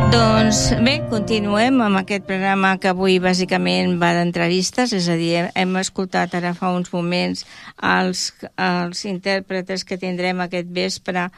Doncs bé, continuem amb aquest programa que avui bàsicament va d'entrevistes, és a dir, hem escoltat ara fa uns moments els intèrpretes que tindrem aquest vespre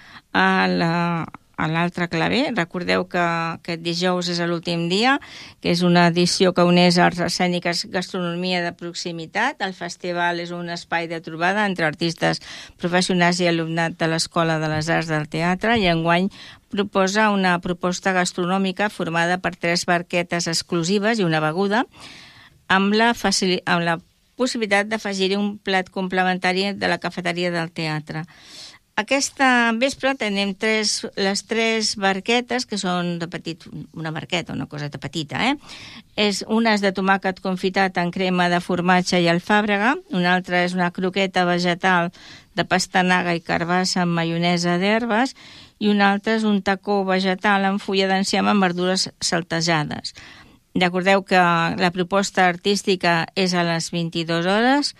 a l'altre claver. Recordeu que aquest dijous és l'últim dia, que és una edició que uneix arts escèniques, gastronomia de proximitat. El festival és un espai de trobada entre artistes professionals i alumnat de l'Escola de les Arts del Teatre, i enguany proposa una proposta gastronòmica formada per 3 barquetes exclusives i una beguda, amb la possibilitat d'afegir-hi un plat complementari de la cafeteria del teatre. Aquesta vespre tenim les 3 barquetes, que són de petit, una barqueta, una coseta petita, Una és de tomàquet confitat en crema de formatge i alfàbrega, una altra és una croqueta vegetal de pastanaga i carbassa amb maionesa d'herbes, i una altra és un tacó vegetal amb fulla d'enciam amb verdures saltejades. Recordeu que la proposta artística és a les 22 hores,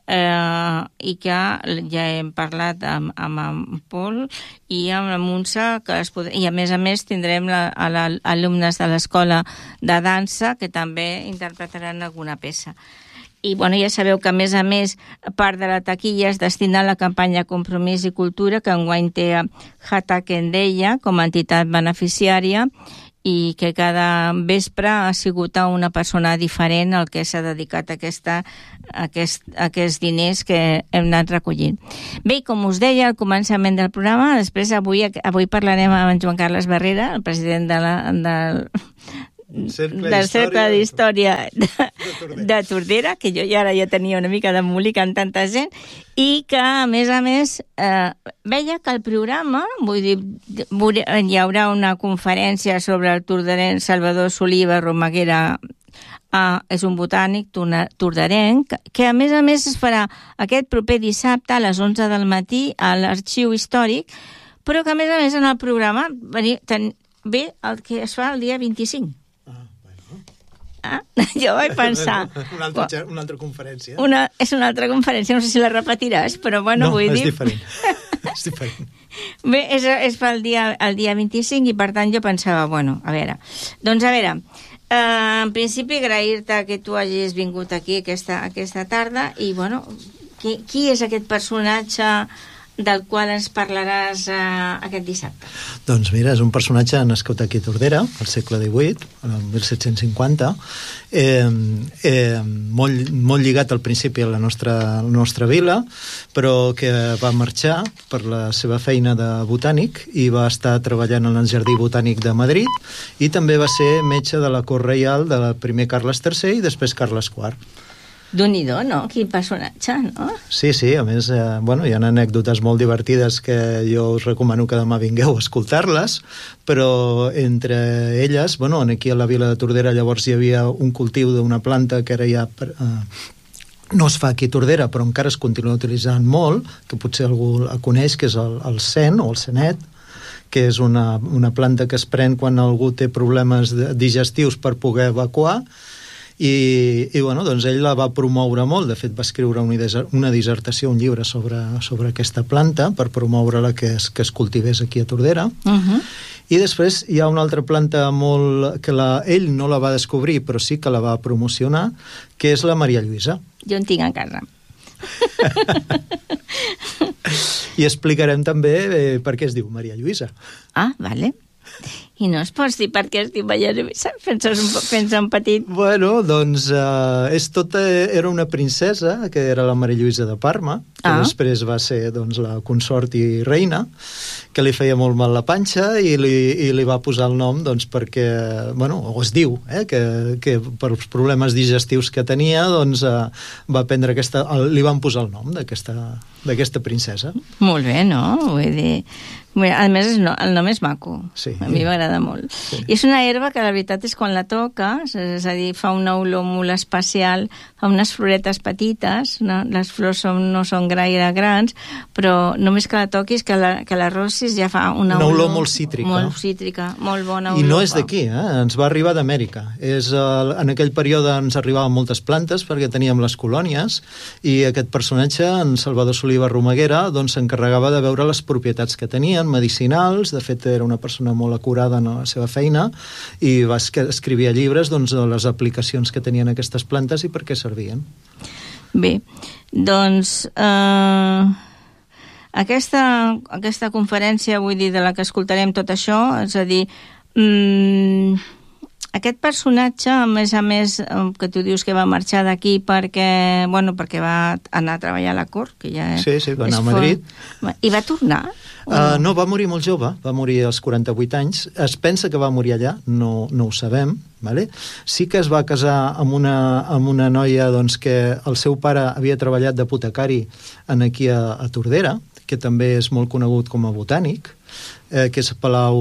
i que ja hem parlat amb en Pol i amb la Montse, i a més tindrem alumnes de l'escola de dansa que també interpretaran alguna peça. I ja sabeu que a més, part de la taquilla es destina a la campanya Compromís i Cultura, que enguany té Hata Kendeia com a entitat beneficiària, i que cada vespre ha sigut una persona diferent al que s'ha dedicat a aquests diners que hem anat recollint. Bé, com us deia al començament del programa, després avui parlarem amb en Joan Carles Barrera, el president del Cercle d'Història de Tordera, que jo ja tenia una mica d'embolic amb tanta gent, i que, a més, veia que el programa, hi haurà una conferència sobre el torderenc Salvador Soliva Romaguera, és un botànic torderenc, que a més es farà aquest proper dissabte a les 11 del matí a l'Arxiu Històric, però que a més en el programa ve el que es fa el dia 25. Jo vaig pensar... Una altra conferència. És una altra conferència, no sé si la repetiràs, però bueno, vull dir... No, és diferent. Bé, es fa el dia 25 i per tant jo pensava, a veure, en principi agrair-te que tu hagis vingut aquí aquesta tarda i, qui és aquest personatge del qual ens parlaràs aquest dissabte? Doncs mira, és un personatge nascut aquí a Tordera, al segle XVIII, el 1750, molt lligat al principi a la nostra vila, però que va marxar per la seva feina de botànic i va estar treballant en el Jardí Botànic de Madrid, i també va ser metge de la cort reial del primer Carles III i després Carles IV. Déu-n'hi-do, no? Quin personatge, no? Sí, a més, hi ha anècdotes molt divertides que jo us recomano que demà vingueu a escoltar-les, però entre elles, aquí a la vila de Tordera llavors hi havia un cultiu d'una planta que ara ja no es fa aquí a Tordera, però encara es continua utilitzant molt, que potser algú la coneix, que és el sen o el senet, que és una planta que es pren quan algú té problemes digestius per poder evacuar, i doncs ell la va promoure molt. De fet, va escriure una dissertació, un llibre sobre aquesta planta per promoure-la que es cultivés aquí a Tordera. I després hi ha una altra planta que ell no la va descobrir, però sí que la va promocionar, que és la Maria Lluïsa. Jo en tinc a casa. I explicarem també per què es diu Maria Lluïsa. Ah, vale. I no es pots dir per què es diu Maria Lluïsa? Pensa un petit... Doncs era una princesa, que era la Maria Lluïsa de Parma, que després va ser la consort i reina, que li feia molt mal la panxa i li va posar el nom perquè, es diu, que per els problemes digestius que tenia, va prendre li van posar el nom d'aquesta princesa. Molt bé, no? Vull dir... A més, el nom és maco. Sí. A mi m'agrada molt. Sí. I és una herba que la veritat és quan la toques, és a dir, fa una olor molt especial, fa unes floretes petites, no? Les flors no són gaire grans, però només que la toquis, que la rossis ja fa una olor molt cítrica. Molt cítrica, molt bona olor. I no és d'aquí, ens va arribar d'Amèrica. En aquell període ens arribaven moltes plantes perquè teníem les colònies i aquest personatge, en Salvador Soliva Romaguera, doncs s'encarregava de veure les propietats que tenien, medicinals, de fet era una persona molt acurada en la seva feina i va escriure llibres doncs, de les aplicacions que tenien aquestes plantes i per què servien. Bé, doncs aquesta conferència, vull dir, de la que escoltarem tot això, és a dir, aquest personatge, a més, que tu dius que va marxar d'aquí perquè va anar a treballar a la cort, que ja sí, va anar a Madrid. I va tornar? No, va morir molt jove, va morir als 48 anys. Es pensa que va morir allà, no ho sabem, vale? Sí que es va casar amb una noia doncs, que el seu pare havia treballat d'apotecari aquí a Tordera, que també és molt conegut com a botànic, que és a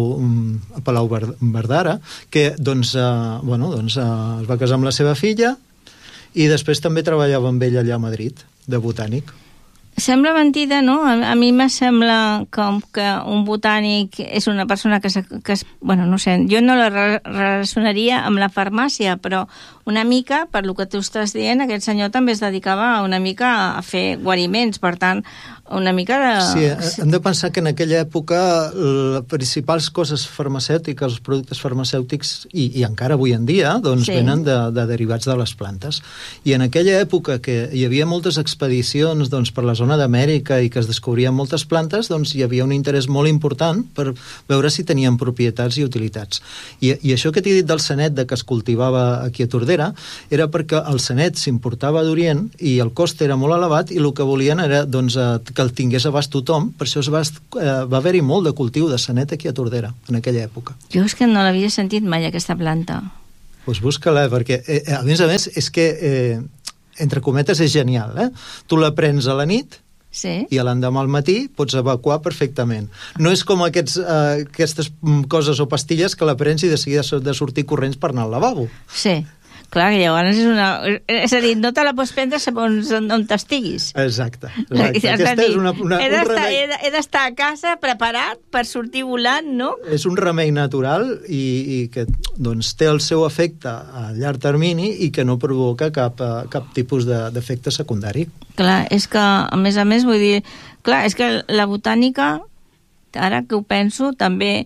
Palau Verdara, que doncs, es va casar amb la seva filla i després també treballava amb ell allà a Madrid, de botànic. Sembla mentida, no? A mi me sembla com que un botànic és una persona que no sé, jo no la relacionaria amb la farmàcia, però una mica, per lo que tu estàs dient, aquest senyor també es dedicava una mica a fer guariments, per tant, una mica de... Sí, hem de pensar que en aquella època les principals coses farmacèutiques, els productes farmacèutics, i encara avui en dia, doncs venen de derivats de les plantes. I en aquella època que hi havia moltes expedicions doncs, per la zona d'Amèrica i que es descobrien moltes plantes, doncs hi havia un interès molt important per veure si tenien propietats i utilitats. I això que t'he dit del senet de que es cultivava aquí a Tordera era perquè el senet s'importava d'Orient i el cost era molt elevat i el que volien era doncs, que el tingués abast tothom, per això va haver-hi molt de cultiu de senet aquí a Tordera en aquella època. Jo és que no l'havia sentit mai, aquesta planta. Doncs busca-la, perquè a més, és que entre cometes és genial, Tu la prens a la nit i l'endemà al matí pots evacuar perfectament. No és com aquestes coses o pastilles que la prens i de seguida has de sortir corrents per anar al lavabo. Sí. Clar, que llavors és a dir, no te la pots prendre segons on t'estiguis. Exacte. Aquesta és un remei... He d'estar a casa preparat per sortir volant, no? És un remei natural i que doncs, té el seu efecte a llarg termini i que no provoca cap tipus d'efecte secundari. Clar, és que, a més, vull dir... Clar, és que la botànica, ara que ho penso, també...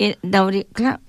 Clar,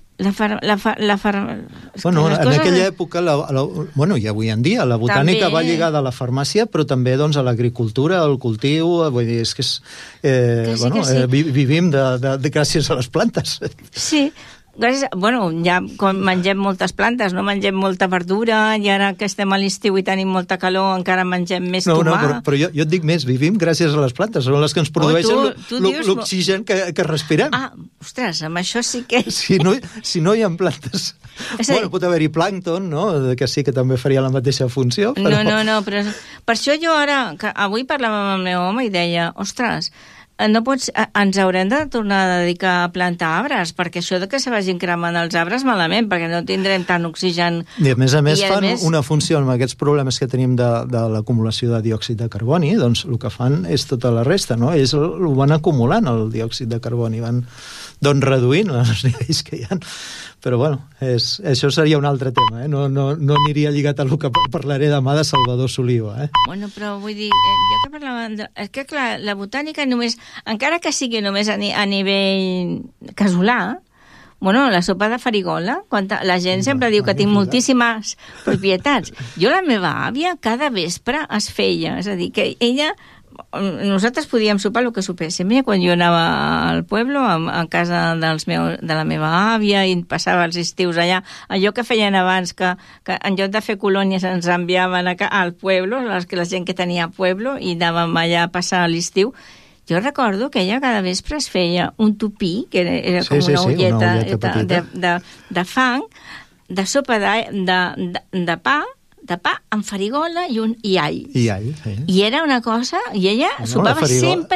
en aquella època i avui en dia la botànica també va lligada a la farmàcia però també doncs, a l'agricultura, al cultiu, vull dir, és que vivim gràcies a les plantes. Sí, gràcies, ja mengem moltes plantes, no mengem molta verdura i ara que estem a l'estiu i tenim molta calor encara mengem més tomà. Però jo et dic més, vivim gràcies a les plantes, són les que ens produeixen l'oxigen que respirem. Ostres, amb això sí que... Si no hi ha plantes... pot haver-hi plàncton, no? Que sí que també faria la mateixa funció. Però... No, però per això jo ara, que avui parlàvem amb el meu home i deia, ostres, ens haurem de tornar a dedicar a plantar arbres, perquè això de que se vagin cremant els arbres malament, perquè no tindrem tant oxigen. I a més fan una funció amb aquests problemes que tenim de l'acumulació de diòxid de carboni, doncs el que fan és tota la resta, no? Ells ho van acumulant, el diòxid de carboni, van reduint els nivells que hi ha. Però això seria un altre tema, no aniria lligat a el que parlaré demà de Salvador Soliva. Però vull dir, jo que parlava... És que clar, la botànica només, encara que sigui només a nivell casolà, la sopa de farigola, la gent sempre diu que tinc moltíssimes propietats. Jo la meva àvia cada vespre es feia, és a dir, que ella... Nosaltres podíem sopar el que sopéssim. Quan jo anava al pueblo, a casa de la meva àvia, i passava els estius allà, allò que feien abans, que en lloc de fer colònies ens enviaven al pueblo, la gent que tenia pueblo, i anàvem allà a passar l'estiu. Jo recordo que ella cada vespre es feia un tupí, que era com una olleta de fang, de sopa de pa amb farigola i all. I all, sí. I era una cosa... I ella sopava sempre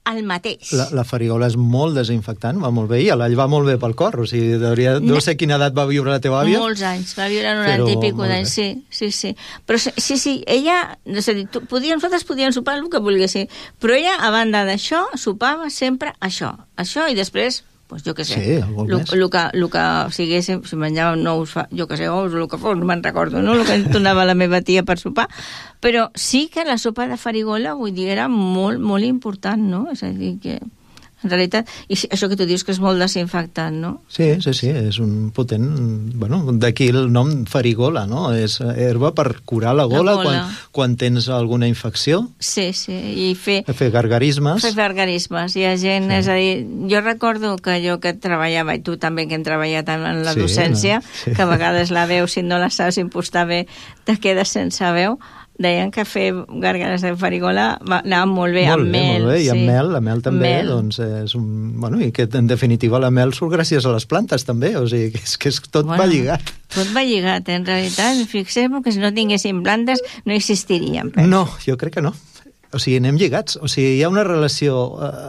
el mateix. La farigola és molt desinfectant, va molt bé, i l'all va molt bé pel cor, o sigui, no sé quina edat va viure la teva àvia. Molts anys, va viure 90 i pico d'anys, sí. Però sí, ella, és a dir, nosaltres podíem sopar el que volguéssim, però ella, a banda d'això, sopava sempre això, i després, doncs jo què sé, el que siguéssim, si menjàvem nous, jo què sé, ous, el que fos, no me'n recordo, no?, el que ens donava la meva tia per sopar, però sí que la sopa de farigola, vull dir, era molt, molt important, no?, és a dir, que en realitat, i això que tu dius que és molt desinfectant, no? Sí, és un potent, bueno, d'aquí el nom farigola, no? És herba per curar la gola. Quan tens alguna infecció. Sí, i fer gargarismes. Fer gargarismes, hi ha gent, és a dir, jo recordo que jo que treballava, i tu també que hem treballat en la docència, que a vegades la veu, si no la saps impostar bé, te quedes sense veu. Deien que fer gàrgares de farigola anava molt bé, amb mel. Molt bé, i amb mel, la mel també, doncs és un... Bueno, i que en definitiva la mel surt gràcies a les plantes també, o sigui, que tot va lligat. Tot va lligat, en realitat, fixem que si no tinguéssim plantes no existirien. No, jo crec que no. O sigui, anem lligats. O sigui, hi ha una relació,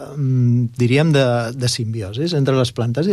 diríem, de simbiosis entre les plantes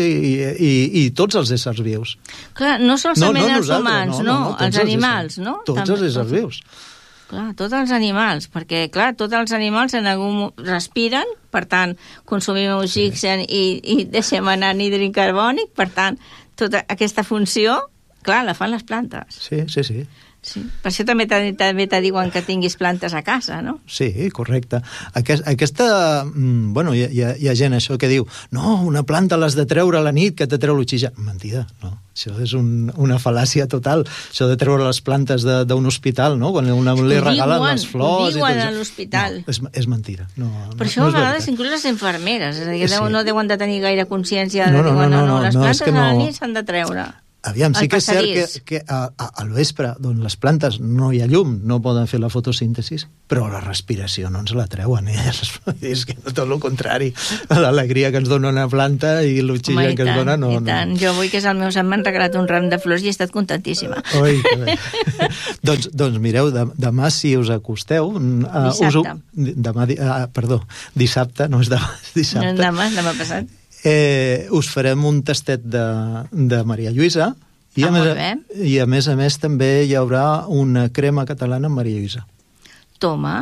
i tots els éssers vius. Clar, no solament els humans, no, els animals, no? Tots els éssers vius. Clar, tots els animals, perquè, clar, tots els animals en algun respiren, per tant, consumim oxigen i deixem anar anhídrid carbònic, per tant, tota aquesta funció, clar, la fan les plantes. Sí. Sí. Per això també te diuen que tinguis plantes a casa, no? Sí, correcte. Aquesta... Bueno, hi ha gent això que diu no, una planta l'has de treure a la nit que te treu l'oxigen. Mentida, no. Això és una fal·làcia total. Això de treure les plantes d'un hospital, no? Quan li regalen les flors... Ho diuen a l'hospital. No, és mentida. Per això a vegades inclús les infermeres, és a dir, no deuen de tenir gaire consciència de dir, no, les plantes a la nit s'han de treure. Aviam, sí que és cert que al vespre, doncs les plantes no hi ha llum, no poden fer la fotosíntesis, però la respiració no ens la treuen, és que tot el contrari, l'alegria que ens dona una planta i l'oxigen que ens dona no. Jo vull que és el meu sant m'han regalat un ram de flors i he estat contentíssima. Oi, que bé. Doncs mireu, demà si us acosteu... Dissabte, no és demà, és dissabte. Demà passat. Us farem un tastet de Maria Lluïsa i a més també hi haurà una crema catalana amb Maria Lluïsa. Toma!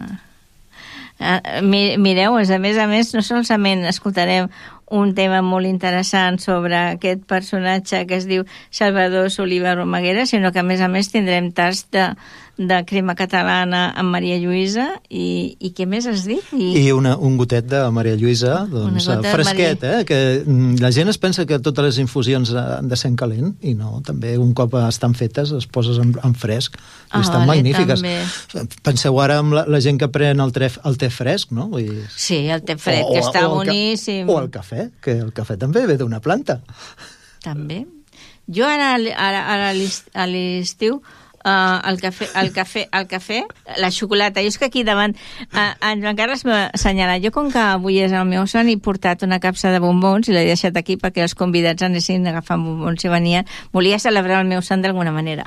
Mireu, a més, no solament escoltarem un tema molt interessant sobre aquest personatge que es diu Salvador Soliva Romaguera, sinó que a més tindrem tast de crema catalana amb Maria Lluïsa i què més has dit? I un gotet de Maria Lluïsa, doncs fresquet, que la gent es pensa que totes les infusions han de ser en calent i no, també un cop estan fetes es poses en fresc i estan magnífiques. També. Penseu ara en la gent que pren el te fresc, no? Sí, el te fred, que està boníssim. O el cafè, que el cafè també ve d'una planta. També. Jo ara a l'estiu el cafè, la xocolata. Jo és que aquí davant en Joan Carles m'ha assenyalat. Jo, com que avui és el meu son, he portat una capsa de bombons i l'he deixat aquí perquè els convidats anessin agafant bombons si venien. Volia celebrar el meu son d'alguna manera.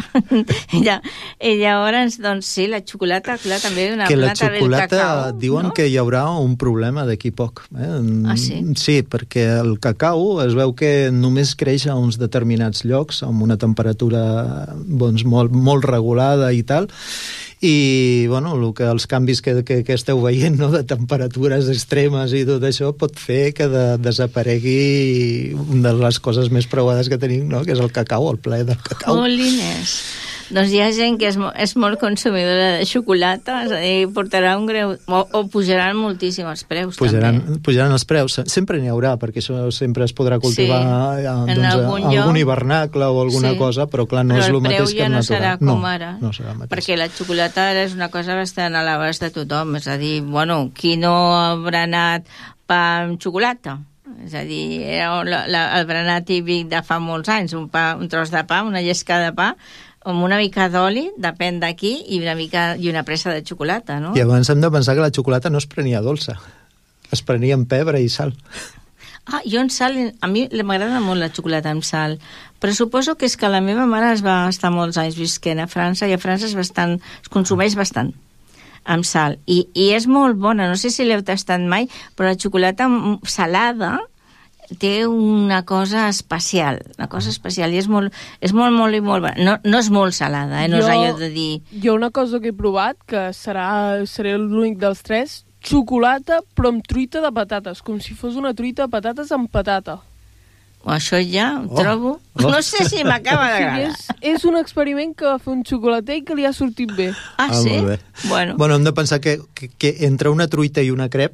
I llavors, doncs sí, la xocolata, clar, també una planta del cacau. Que la xocolata diuen que hi haurà un problema d'aquí poc. Sí? Sí, perquè el cacau es veu que només creix a uns determinats llocs amb una temperatura doncs, molt regulada i tal, i bueno, els canvis que esteu veient, no?, de temperatures extremes i tot això pot fer que desaparegui una de les coses més preuades que tenim, no?, que és el cacau, el plaer del cacau. Molines. Doncs hi ha gent que és molt consumidora de xocolata, és a dir, portarà un greu... O pujaran moltíssim els preus, també. Pujaran els preus. Sempre n'hi haurà, perquè això sempre es podrà cultivar en algun hivernacle o alguna cosa, però clar, no és el mateix que el natural. Però el preu ja no serà com ara. No serà el mateix. Perquè la xocolata ara és una cosa bastant a l'abast de tothom. És a dir, bueno, qui no haurà anat pa amb xocolata? És a dir, era el berenar típic de fa molts anys, un tros de pa, una llesca de pa, amb una mica d'oli, depèn d'aquí, i una pressa de xocolata, no? I abans hem de pensar que la xocolata no es prenia dolça, es prenia amb pebre i sal. Jo amb sal, a mi m'agrada molt la xocolata amb sal, però suposo que és que la meva mare es va estar molts anys visquent a França, i a França es consumeix bastant. amb sal. I és molt bona, no sé si l'heu tastat mai, però la xocolata salada té una cosa especial, i és molt, molt i molt bona. No és molt salada, no és allò de dir... Jo una cosa que he provat, que seré l'únic dels tres, xocolata però amb truita de patates, com si fos una truita de patates amb patata. Això ja ho trobo... No sé si m'acaba d'agradar. És un experiment que va fer un xocolater i que li ha sortit bé. Ah, sí? Bueno, hem de pensar que entre una truita i una crep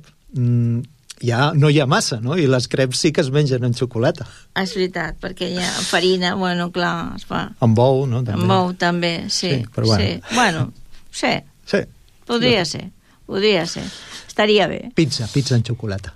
ja no hi ha massa, no? I les creps sí que es mengen en xocolata. És veritat, perquè hi ha farina, bueno, clar, es fa... Amb ou, no? També. Amb ou, també, sí. Però bueno. Sí. Bueno, sí. Podria ser. Estaria bé. Pizza en xocolata.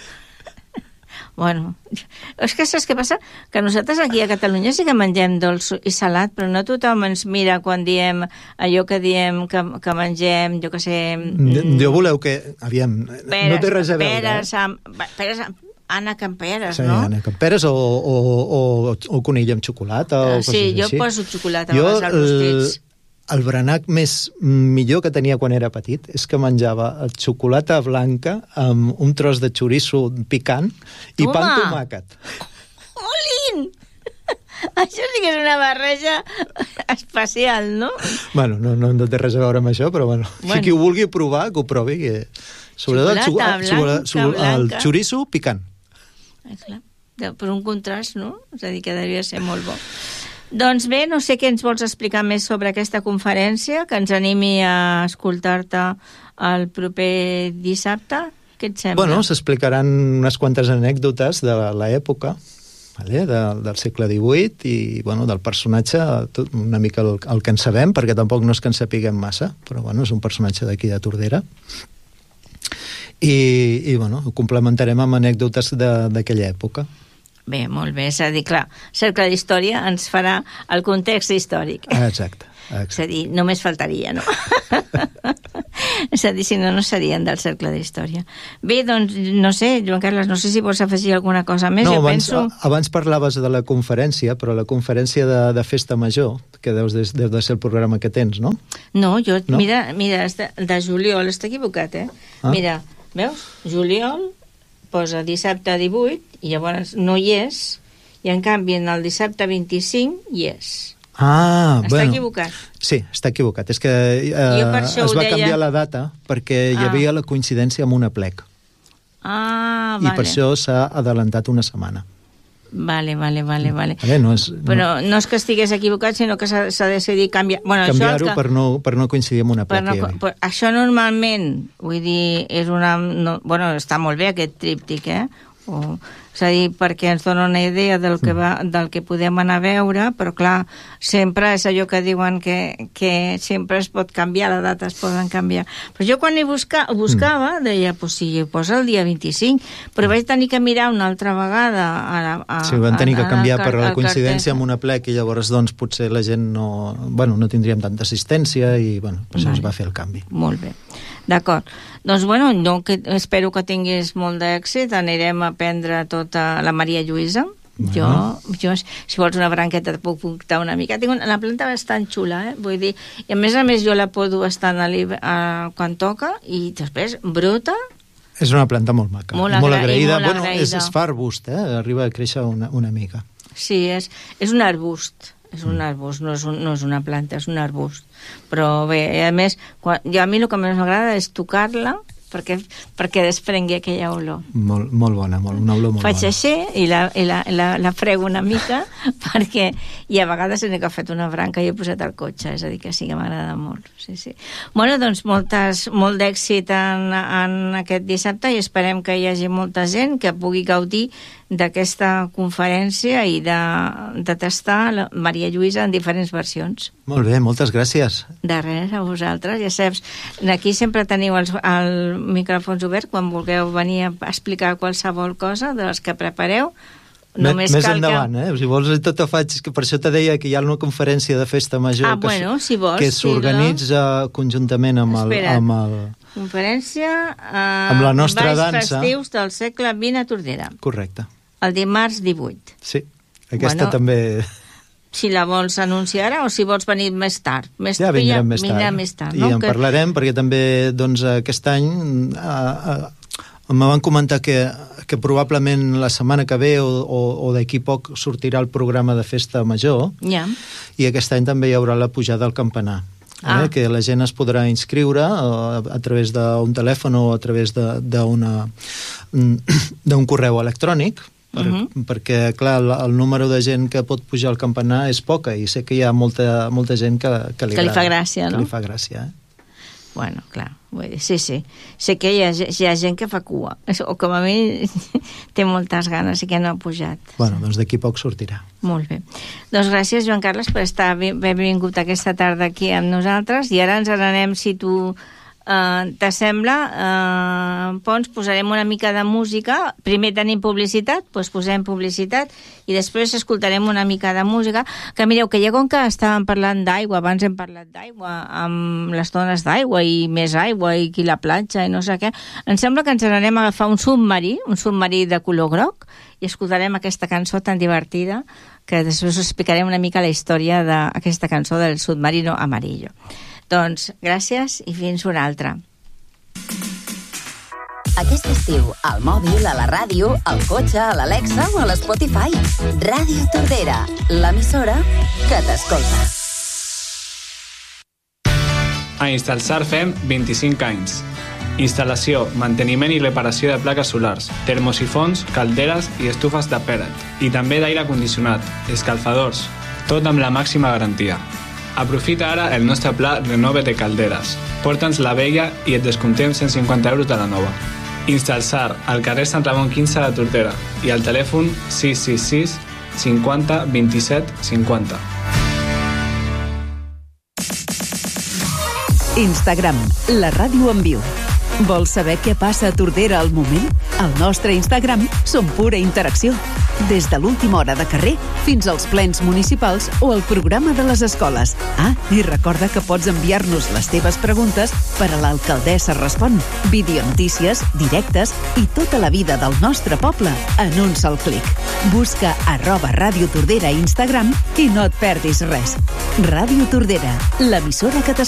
Bueno, és que saps què passa? Que nosaltres aquí a Catalunya sí que mengem dolç i salat, però no tothom ens mira quan diem allò que diem que mengem, jo que sé... Jo voleu que... Aviam, no té res a veure. Peres ànec amb peres, sí, no? Sí, ànec amb peres o conill amb xocolata o coses així. Sí, jo poso xocolata als rostits. El berenar millor que tenia quan era petit és que menjava xocolata blanca amb un tros de xoriço picant i pa amb tomàquet. Olín! Això sí que és una barreja especial, no? Bueno, no té res a veure amb això, però bueno. Si qui ho vulgui provar, que ho provi. Sobretot el xoriço picant. Clar, per un contrast, no? És a dir, que devia ser molt bo. Doncs bé, no sé què ens vols explicar més sobre aquesta conferència, que ens animi a escoltar-te el proper dissabte. Què et sembla? Bueno, s'explicaran unes quantes anècdotes de l'època, del segle XVIII i del personatge, una mica el que en sabem, perquè tampoc no és que en sapiguem massa, però és un personatge d'aquí de Tordera. I ho complementarem amb anècdotes d'aquella època. Bé, molt bé, és a dir, clar, Cercle d'Història ens farà el context històric. Exacte. És a dir, només faltaria, no? És a dir, si no serien del Cercle d'Història. Bé, doncs, no sé, Joan Carles, no sé si vols afegir alguna cosa més. No, abans parlaves de la conferència, però la conferència de Festa Major, que deu de ser el programa que tens, no? No, mira, de juliol, està equivocat, Mira, veus? Juliol posa dissabte 18 i llavors no hi és, i en canvi en el dissabte 25 hi és. Està equivocat. Sí, està equivocat. És que es va canviar la data perquè hi havia la coincidència amb un aplec. I per això s'ha adelantat una setmana. Vale. No però no és que estigués equivocat, sinó que s'ha decidit canviar... Canviar-ho per no coincidir amb una aplec. Això normalment, vull dir, és una... està molt bé aquest tríptic, és a dir, perquè ens dona una idea del que podem anar a veure, però clar, sempre és allò que diuen que sempre es pot canviar, les dates es poden canviar. Però jo quan buscava, deia, si hi posa el dia 25, però vaig tenir que mirar una altra vegada sí, van tenir que canviar per la coincidència amb una plec i llavors potser la gent no tindríem tanta assistència i per això es va fer el canvi. Molt bé. D'acord. Doncs, espero que tinguis molt d'èxit. Anirem a prendre tota la Maria Lluïsa. Jo, si vols una branqueta, et puc portar una mica. Tinc una planta bastant xula, vull dir, i a més jo la podo bastant quan toca, i després brota. És una planta molt maca, molt agraïda. És farbust, arriba a créixer una mica. Sí, és un arbust. És un arbust, no és una planta, és un arbust. Però bé, a més, a mi el que més m'agrada és tocar-la perquè desprengui aquella olor. Molt bona, una olor molt bona. Faig així i la frego una mica perquè, i a vegades he agafat una branca i he posat al cotxe, és a dir, que sí que m'agrada molt. Sí. Bueno, doncs molt d'èxit en aquest dissabte i esperem que hi hagi molta gent que pugui gaudir d'aquesta conferència i de tastar la Maria Lluïsa en diferents versions. Molt bé, moltes gràcies. De res, a vosaltres. Ja saps, aquí sempre teniu els micròfons oberts quan vulgueu venir a explicar qualsevol cosa de les que prepareu. Més endavant, si vols tot ho faig, que per això te deia que hi ha una conferència de Festa Major si vols, que s'organitza conjuntament amb el... Conferència amb la nostra dansa. Balls festius del segle XX a Tordera. Correcte. El dimarts 18. Sí, aquesta també... si la vols anunciar ara o si vols venir més tard. Ja vindrem més tard. I en parlarem, perquè també doncs, aquest any me van comentar que probablement la setmana que ve o d'aquí poc sortirà el programa de festa major, i aquest any també hi haurà la pujada al campanar. Que la gent es podrà inscriure a través d'un telèfon o a través d'un correu electrònic, perquè, clar, el número de gent que pot pujar al campanar és poca, i sé que hi ha molta gent que li fa gràcia, no? Que li fa gràcia, Bueno, clar, vull dir, sí. Sé que hi ha gent que fa cua, o com a mi té moltes ganes i que no ha pujat. Bueno, doncs d'aquí poc sortirà. Molt bé. Doncs gràcies, Joan Carles, per haver vingut aquesta tarda aquí amb nosaltres, i ara ens n'anem, si tu t'assembla, Pons, posarem una mica de música. Primer tenim publicitat, doncs posem publicitat, i després escoltarem una mica de música. Que mireu, que ja com que estàvem parlant d'aigua, abans hem parlat d'aigua, amb les dones d'aigua i més aigua i aquí la platja i no sé què, em sembla que ens n'anem a agafar un submarí de color groc, i escoltarem aquesta cançó tan divertida, que després us explicarem una mica la història d'aquesta cançó del submarino amarillo. Doncs gràcies i fins una altra. Aquest estiu, al mòbil, a la ràdio, al cotxe, a l'Alexa o a l'Spotify. Ràdio Tordera, l'emissora que t'escolta. A Instalsar fem 25 anys. Instal·lació, manteniment i reparació de plaques solars, termosifons, calderes i estufes de pellet. I també d'aire condicionat, escalfadors, tot amb la màxima garantia. Aprofita ara el nostre pla Renove de calderes. Porta'ns la vella i et descomptem 150 euros de la nova. Instalsar, al carrer Sant Ramon 15 de Tordera, i al telèfon 666 50 27 50. Instagram, la ràdio en viu. Vols saber què passa a Tordera al moment? Al nostre Instagram som pura interacció. Des de l'última hora de carrer fins als plens municipals o el programa de les escoles. I recorda que pots enviar-nos les teves preguntes per a l'Alcaldessa Respon. Videonotícies, directes i tota la vida del nostre poble en un sol clic. Busca @Ràdio Tordera a Instagram i no et perdis res. Ràdio Tordera, l'emissora que t'escolta.